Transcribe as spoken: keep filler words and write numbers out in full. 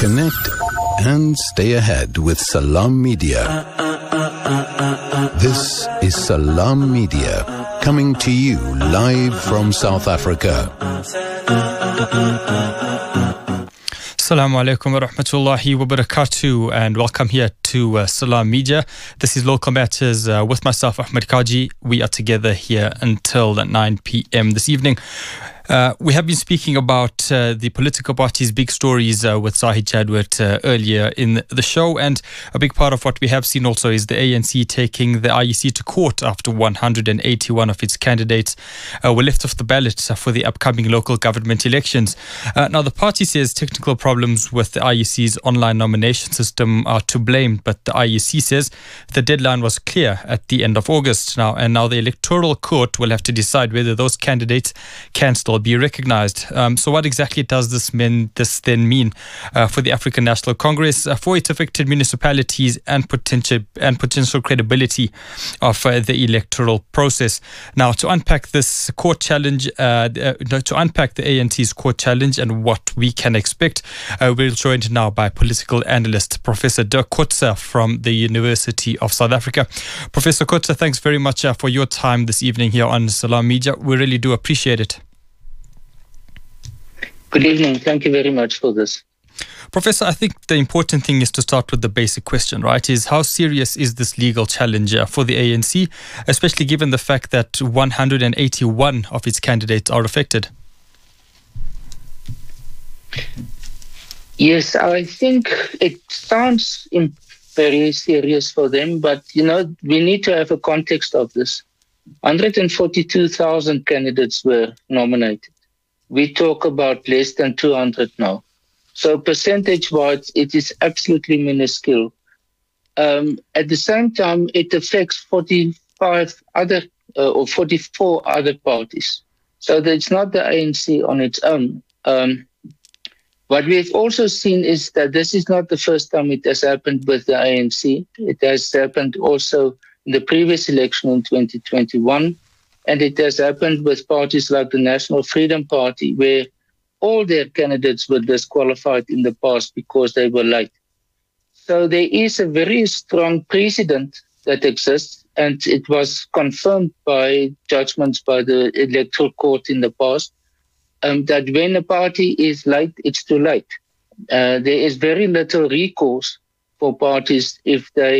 Connect and stay ahead with Salam Media. This is Salam Media, coming to you live from South Africa. Assalamu alaikum wa rahmatullahi wa barakatuh, and welcome here to uh, Salam Media. This is Local Matters uh, with myself, Ahmed Kaji. We are together here until nine p.m. this evening. Uh, we have been speaking about uh, the political parties' big stories uh, with Zahid Chadwick uh, earlier in the show, and a big part of what we have seen also is the A N C taking the I E C to court after one hundred eighty-one of its candidates uh, were left off the ballot for the upcoming local government elections. Uh, now, the party says technical problems with the I E C's online nomination system are to blame, but the I E C says the deadline was clear at the end of August now, and now the Electoral Court will have to decide whether those candidates can still be recognized. Um, so what exactly does this mean, this then mean uh, for the African National Congress, uh, for its affected municipalities and potential and potential credibility of uh, the electoral process? Now, to unpack this court challenge, uh, uh, to unpack the A N C's court challenge and what we can expect, uh, we're joined now by political analyst Professor Dirk Coetzee from the University of South Africa. Professor Coetzee, thanks very much uh, for your time this evening here on Salam Media. We really do appreciate it. Good evening. Thank you very much for this. Professor, I think the important thing is to start with the basic question, right? Is how serious is this legal challenge uh, for the A N C, especially given the fact that one hundred eighty-one of its candidates are affected? Yes, I think it sounds very serious for them, but, you know, we need to have a context of this. one hundred forty-two thousand candidates were nominated. We talk about less than two hundred now. So percentage-wise, it is absolutely minuscule. Um, at the same time, it affects forty-five other uh, or forty-four other parties. So that it's not the A N C on its own. Um, what we've also seen is that this is not the first time it has happened with the A N C. It has happened also in the previous election in twenty twenty-one. And it has happened with parties like the National Freedom Party, where all their candidates were disqualified in the past because they were late. So there is a very strong precedent that exists, and it was confirmed by judgments by the Electoral Court in the past, um, that when a party is late, it's too late. Uh, there is very little recourse for parties if they